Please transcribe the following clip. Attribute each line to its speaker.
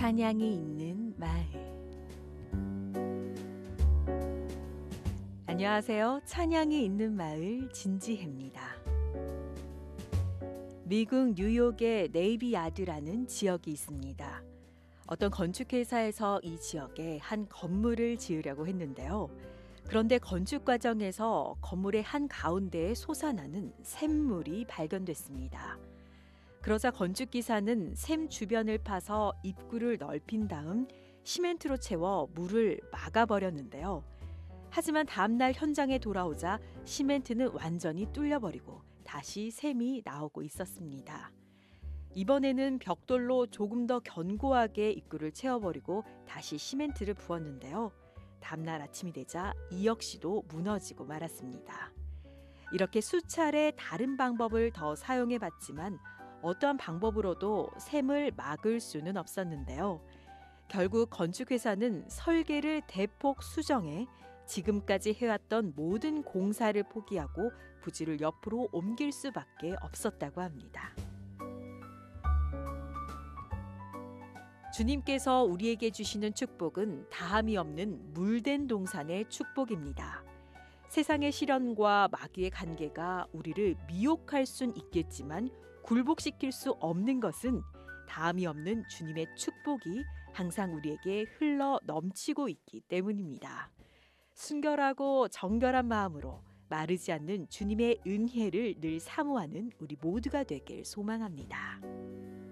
Speaker 1: 찬양이 있는 마을. 안녕하세요. 찬양이 있는 마을 진지혜입니다. 미국 뉴욕의 네이비 야드라는 지역이 있습니다. 어떤 건축회사에서 이 지역에 한 건물을 지으려고 했는데요. 그런데 건축 과정에서 건물의 한 가운데에 솟아나는 샘물이 발견됐습니다. 그러자 건축기사는 샘 주변을 파서 입구를 넓힌 다음 시멘트로 채워 물을 막아버렸는데요. 하지만 다음날 현장에 돌아오자 시멘트는 완전히 뚫려버리고 다시 샘이 나오고 있었습니다. 이번에는 벽돌로 조금 더 견고하게 입구를 채워버리고 다시 시멘트를 부었는데요. 다음날 아침이 되자 이 역시도 무너지고 말았습니다. 이렇게 수차례 다른 방법을 더 사용해봤지만 어떠한 방법으로도 샘을 막을 수는 없었는데요. 결국 건축회사는 설계를 대폭 수정해 지금까지 해왔던 모든 공사를 포기하고 부지를 옆으로 옮길 수밖에 없었다고 합니다. 주님께서 우리에게 주시는 축복은 다함이 없는 물된 동산의 축복입니다. 세상의 시련과 마귀의 관계가 우리를 미혹할 순 있겠지만 굴복시킬 수 없는 것은 다함이 없는 주님의 축복이 항상 우리에게 흘러 넘치고 있기 때문입니다. 순결하고 정결한 마음으로 마르지 않는 주님의 은혜를 늘 사모하는 우리 모두가 되길 소망합니다.